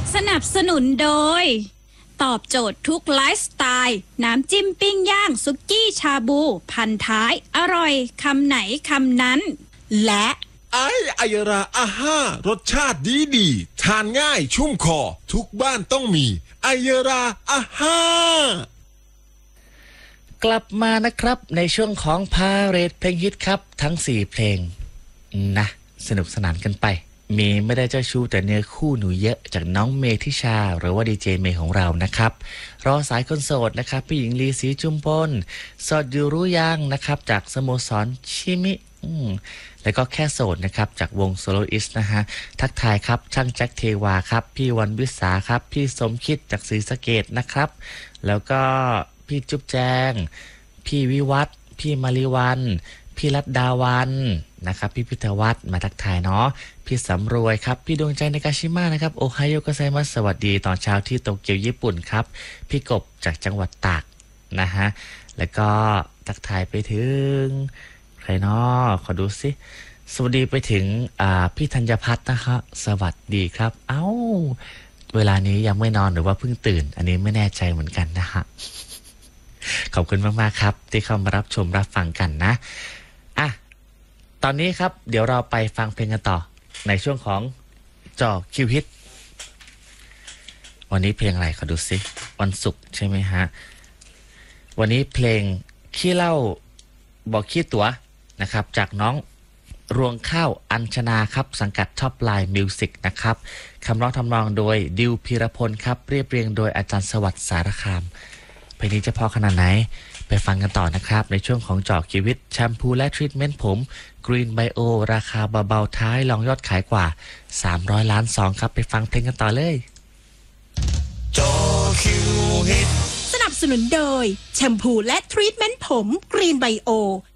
สนับสนุนโดยตอบโจทย์ทุกไลฟ์สไตล์น้ำจิ้มปิ้งย่างสุกี้ชาบูพันท้ายอร่อยคำไหนคำนั้นและไอยราอาห้ารสชาติดีทานง่ายชุ่มคอทุกบ้านต้องมีไอยราอาห้ากลับมานะครับในช่วงของพาเรดเพลงฮิตครับทั้ง4เพลงนะสนุกสนานกันไปมีไม่ได้เจ้าชู้แต่เนื้อคู่หนูเยอะจากน้องเมธิชาหรือว่าดีเจเมย์ของเรานะครับรอสายคนโสดนะครับพี่หญิงลีศรีจุมพลสดอยู่รู้ยังนะครับจากสโมสรชิมิแล้วก็แค่โสดนะครับจากวงโซโลอิสนะฮะทักทายครับช่างแจ็คเทวาครับพี่วันวิสาครับพี่สมคิดจากศรีสะเกษนะครับแล้วก็พี่จุ๊บแจงพี่วิวัฒน์พี่มาริวันพี่รัตดาวันนะครับพี่พิทวัฒน์มาทักทายเนาะพี่สำรวยครับพี่ดวงใจในกาชิมะนะครับโอไฮโอโกไซมัสสวัสดีตอนเช้าที่โตเกียวญี่ปุ่นครับพี่กบจากจังหวัดตากนะฮะแล้วก็ทักทายไปถึงใครเนาะขอดูสิสวัสดีไปถึงพี่ธัญพัฒน์นะคะสวัสดีครับเอ้าเวลานี้ยังไม่นอนหรือว่าเพิ่งตื่นอันนี้ไม่แน่ใจเหมือนกันนะฮะขอบคุณมากๆครับที่เข้ามารับชมรับฟังกันนะตอนนี้ครับเดี๋ยวเราไปฟังเพลงกันต่อในช่วงของจอคิวฮิตวันนี้เพลงอะไรขอดูสิวันศุกร์ใช่ไหมฮะวันนี้เพลงขี้เหล้าบอกขี้ตั๋วนะครับจากน้องรวงข้าวอัญชนาครับสังกัดท็อปไลน์มิวสิกนะครับคำร้องทำนองโดยดิวพีรพลครับเรียบเรียงโดยอาจารย์สวัสดิ์สารคามเพลงนี้จะพอขนาดไหนไปฟังกันต่อนะครับในช่วงของจอชีวิตแชมพูและทรีทเมนต์ผมกรีนไบโอราคาเบาๆท้ายลองยอดขายกว่า300 ล้านซองครับไปฟังเพลงกันต่อเลยจอคิวฮิตสนับสนุนโดยแชมพูและทรีทเมนต์ผมกรีนไบโอ